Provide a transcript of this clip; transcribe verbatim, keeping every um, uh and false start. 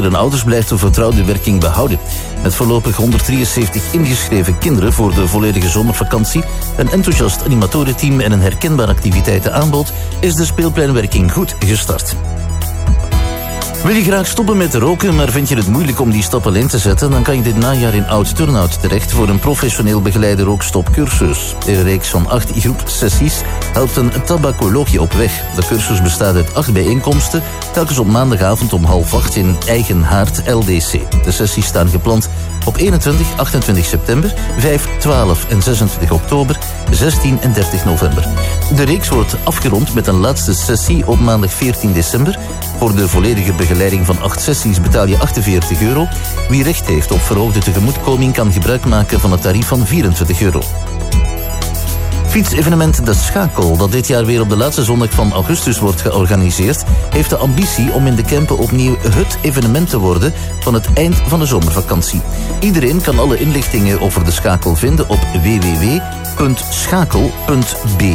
kinderen en ouders blijft de vertrouwde werking behouden. Met voorlopig honderddrieënzeventig ingeschreven kinderen voor de volledige zomervakantie, een enthousiast animatorenteam en een herkenbaar activiteitenaanbod is de speelpleinwerking goed gestart. Wil je graag stoppen met roken, maar vind je het moeilijk om die stap alleen te zetten, dan kan je dit najaar in Oud Turnhout terecht voor een professioneel begeleide rookstopcursus. Een reeks van acht groepsessies helpt een tabacologie op weg. De cursus bestaat uit acht bijeenkomsten, telkens op maandagavond om half acht in Eigen Haard L D C. De sessies staan gepland op eenentwintig, achtentwintig september, vijf, twaalf en zesentwintig oktober, zestien en dertig november. De reeks wordt afgerond met een laatste sessie op maandag veertien december. Voor de volledige begeleiding van acht sessies betaal je achtenveertig euro. Wie recht heeft op verhoogde tegemoetkoming kan gebruik maken van het tarief van vierentwintig euro. Fietsevenement De Schakel, dat dit jaar weer op de laatste zondag van augustus wordt georganiseerd, heeft de ambitie om in de Kempen opnieuw het evenement te worden van het eind van de zomervakantie. Iedereen kan alle inlichtingen over De Schakel vinden op w w w punt schakel punt b